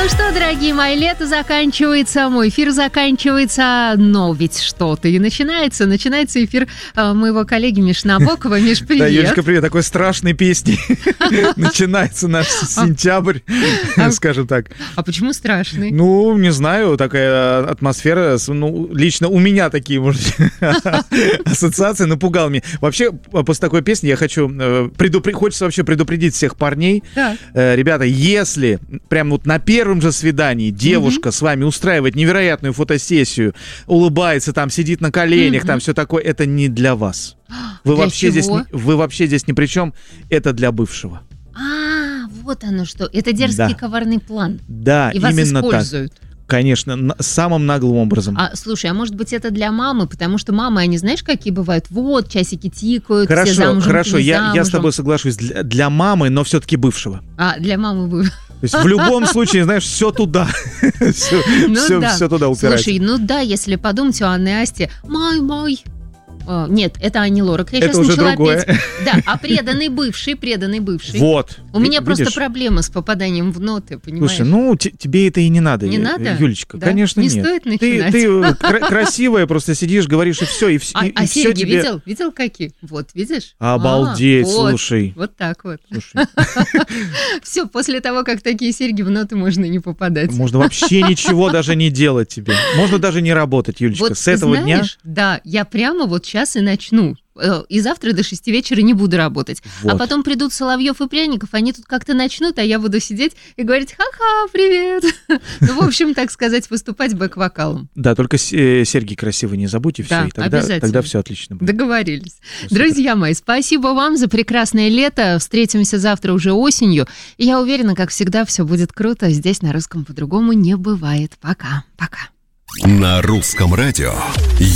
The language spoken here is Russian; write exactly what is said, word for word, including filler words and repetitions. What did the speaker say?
Ну что, дорогие мои, лето заканчивается, мой эфир заканчивается, но ведь что-то и начинается. Начинается эфир э, моего коллеги Миши Набокова. Миш, привет. Да, Юлечка, привет. Такой страшной песни. Начинается наш сентябрь, скажем так. А почему страшный? Ну, не знаю, такая атмосфера, ну, лично у меня такие, может, ассоциации, напугал меня. Вообще, после такой песни я хочу, предупредить, хочется вообще предупредить всех парней. Ребята, если прям вот на первом же свидании девушка mm-hmm. с вами устраивает невероятную фотосессию, улыбается там, сидит на коленях, mm-hmm. там все такое, это не для вас. Вы, для вообще чего? здесь, вы вообще здесь ни при чем, это для бывшего. А, вот оно что, это дерзкий да. коварный план. Да, и именно вас используют. Так. Конечно, на, самым наглым образом. А, слушай, а может быть это для мамы, потому что мамы, они знаешь, какие бывают? Вот, часики тикают, хорошо, все замужем, хорошо, я, замужем. я с тобой соглашусь, для, для мамы, но все-таки бывшего. А, для мамы бывшего. То есть в любом случае, знаешь, все туда. все, ну, все, да. все туда упирается. Слушай, ну да, если подумать, у Анны и Асти, мой-мой. О, нет, это Ани Лорак. Я это сейчас уже начала другое. петь. Да, а преданный бывший, преданный бывший. Вот. У меня видишь? просто проблема с попаданием в ноты, понимаешь? Слушай, ну т- тебе это и не надо. Не надо? Юлечка, да? конечно, не нет. стоит начинать. Ты, ты кра- красивая, просто сидишь, говоришь, и все, и, вс- а, и, а и серьги все тебе... видел? Видел какие? Вот, видишь? Обалдеть, а, вот, слушай. Вот так вот. Слушай. Все, после того, как такие серьги в ноты, можно не попадать. Можно вообще ничего даже не делать тебе. Можно даже не работать, Юлечка. Вот с этого знаешь, дня... Да, я прямо вот сейчас и начну. И завтра до шести вечера не буду работать. Вот. А потом придут Соловьев и Пряников, они тут как-то начнут, а я буду сидеть и говорить: ха-ха, привет. Ну, в общем, так сказать, выступать бэк-вокалом. Да, только серьги красивые не забудь, и все. Да, и тогда, обязательно. тогда все отлично будет. Договорились. Друзья мои, спасибо вам за прекрасное лето. Встретимся завтра уже осенью. И я уверена, как всегда, все будет круто. Здесь на Русском по-другому не бывает. Пока. Пока. На Русском радио